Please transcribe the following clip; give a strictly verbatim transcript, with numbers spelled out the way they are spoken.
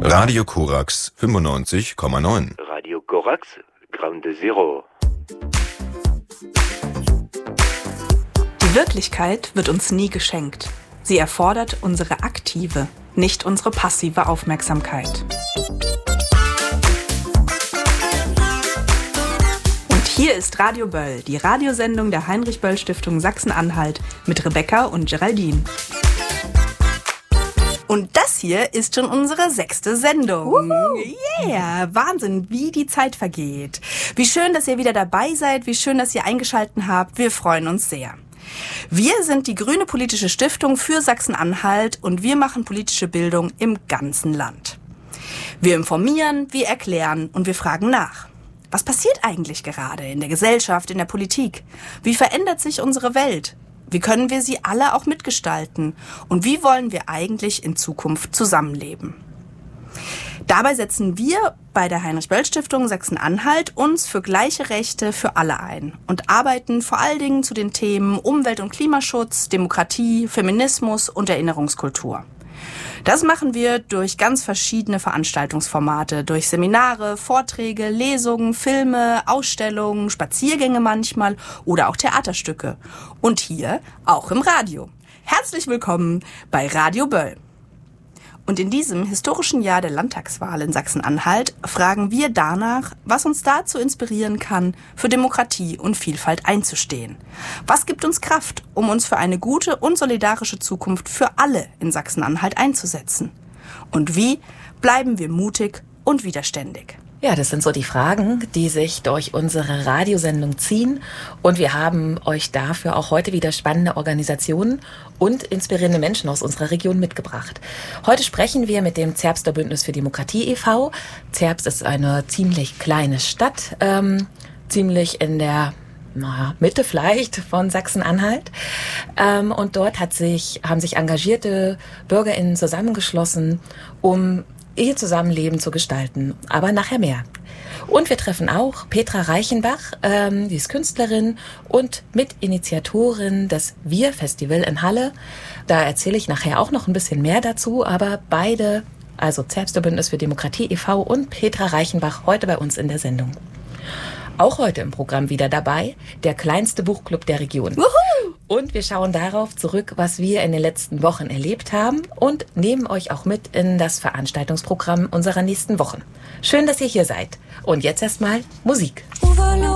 Radio Korax fünfundneunzig Komma neun. Radio Korax, Grande Zero. Die Wirklichkeit wird uns nie geschenkt. Sie erfordert unsere aktive, nicht unsere passive Aufmerksamkeit. Und hier ist Radio Böll, die Radiosendung der Heinrich-Böll-Stiftung Sachsen-Anhalt mit Rebecca und Geraldine. Und das hier ist schon unsere sechste Sendung. Uhu. Yeah, Wahnsinn, wie die Zeit vergeht. Wie schön, dass ihr wieder dabei seid, wie schön, dass ihr eingeschaltet habt. Wir freuen uns sehr. Wir sind die Grüne Politische Stiftung für Sachsen-Anhalt und wir machen politische Bildung im ganzen Land. Wir informieren, wir erklären und wir fragen nach. Was passiert eigentlich gerade in der Gesellschaft, in der Politik? Wie verändert sich unsere Welt? Wie können wir sie alle auch mitgestalten? Und wie wollen wir eigentlich in Zukunft zusammenleben? Dabei setzen wir bei der Heinrich-Böll-Stiftung Sachsen-Anhalt uns für gleiche Rechte für alle ein und arbeiten vor allen Dingen zu den Themen Umwelt- und Klimaschutz, Demokratie, Feminismus und Erinnerungskultur. Das machen wir durch ganz verschiedene Veranstaltungsformate, durch Seminare, Vorträge, Lesungen, Filme, Ausstellungen, Spaziergänge manchmal oder auch Theaterstücke. Und hier auch im Radio. Herzlich willkommen bei Radio Böll. Und in diesem historischen Jahr der Landtagswahl in Sachsen-Anhalt fragen wir danach, was uns dazu inspirieren kann, für Demokratie und Vielfalt einzustehen. Was gibt uns Kraft, um uns für eine gute und solidarische Zukunft für alle in Sachsen-Anhalt einzusetzen? Und wie bleiben wir mutig und widerständig? Ja, das sind so die Fragen, die sich durch unsere Radiosendung ziehen. Und wir haben euch dafür auch heute wieder spannende Organisationen und inspirierende Menschen aus unserer Region mitgebracht. Heute sprechen wir mit dem Zerbster Bündnis für Demokratie e V Zerbst ist eine ziemlich kleine Stadt, ähm, ziemlich in der naja, Mitte vielleicht von Sachsen-Anhalt. Ähm, und dort hat sich, haben sich engagierte BürgerInnen zusammengeschlossen, um ihr Zusammenleben zu gestalten, aber nachher mehr. Und wir treffen auch Petra Reichenbach, ähm, die ist Künstlerin und Mitinitiatorin des Wir-Festival in Halle. Da erzähle ich nachher auch noch ein bisschen mehr dazu, aber beide, also Zerbster Bündnis für Demokratie e V und Petra Reichenbach, heute bei uns in der Sendung. Auch heute im Programm wieder dabei, der kleinste Buchclub der Region. Wuhu! Und wir schauen darauf zurück, was wir in den letzten Wochen erlebt haben und nehmen euch auch mit in das Veranstaltungsprogramm unserer nächsten Wochen. Schön, dass ihr hier seid. Und jetzt erstmal Musik.